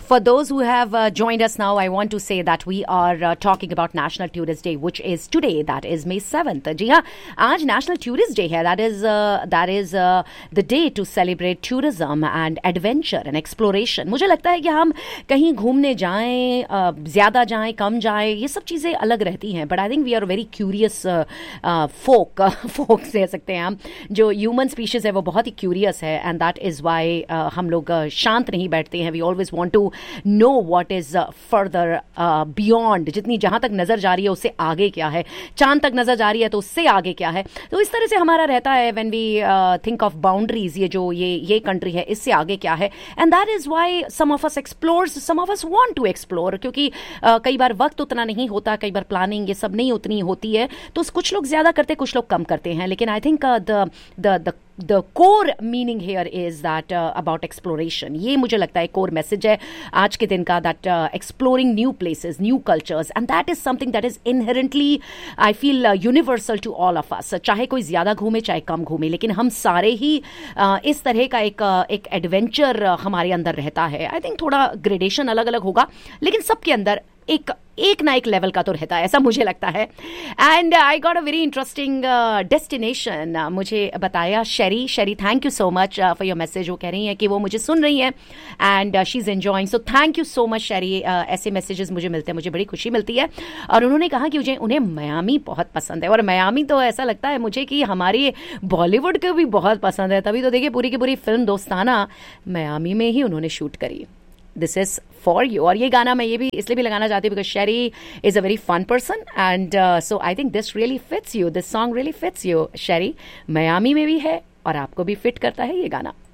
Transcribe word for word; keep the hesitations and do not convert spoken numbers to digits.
For those who have uh, joined us now, I want to say that we are uh, talking about National Tourist Day, which is today. That is May seventh. जी हाँ, आज National Tourist Day है. That is uh, that is uh, the day to celebrate tourism and adventure and exploration. मुझे लगता है कि हम कहीं घूमने जाएं, uh, ज़्यादा जाएं, कम जाएं, ये सब चीज़ें अलग रहती हैं. But I think we are very curious uh, uh, folk, uh, folk कह सकते हैं हम. जो human species है वो बहुत ही curious है, and that is why uh, हम लोग uh, शांत नहीं बैठते हैं. We always want to know what is uh, further uh, beyond. जितनी जहां तक नजर जा रही है उससे आगे क्या है, चांद तक नजर जा रही है तो उससे आगे क्या है. तो इस तरह से हमारा रहता है when we uh, think of boundaries. ये जो ये ये कंट्री है इससे आगे क्या है. And that is why some of us explores, some of us want to explore. क्योंकि uh, कई बार वक्त उतना नहीं होता, कई बार प्लानिंग ये सब नहीं उतनी होती है, तो कुछ लोग ज्यादा करते कुछ लोग कम करते हैं. लेकिन I think the the the The core meaning here is that uh, about exploration. ये मुझे लगता है core message है आज के दिन का, that uh, exploring new places, new cultures, and that is something that is inherently, I feel, uh, universal to all of us. चाहे कोई ज़्यादा घूमे चाहे कम घूमे, लेकिन हम सारे ही uh, इस तरह का एक uh, एक एडवेंचर uh, हमारे अंदर रहता है. आई थिंक थोड़ा ग्रेडेशन अलग अलग होगा, लेकिन सबके अंदर एक एक ना एक लेवल का तो रहता है, ऐसा मुझे लगता है. And I got a very interesting destination. मुझे बताया शेरी. शेरी, thank you so much for your message. वो कह रही हैं कि वो मुझे सुन रही हैं and she is enjoying. So thank you so much शेरी. ऐसे मैसेजेस मुझे मिलते हैं, मुझे बड़ी खुशी मिलती है. और उन्होंने कहा कि मुझे उन्हें मियामी बहुत पसंद है, और मियामी तो ऐसा लगता है मुझे कि हमारी बॉलीवुड को भी बहुत पसंद है. तभी तो देखिए पूरी की पूरी फिल्म दोस्ताना मियामी में ही उन्होंने शूट करी. This is for you. और ये गाना मैं ये भी इसलिए भी लगाना चाहती हूँ because Sheri is a very fun person, and so I think this really fits you. This song really fits you Sheri. Miami में भी है और आपको भी फिट करता है ये गाना.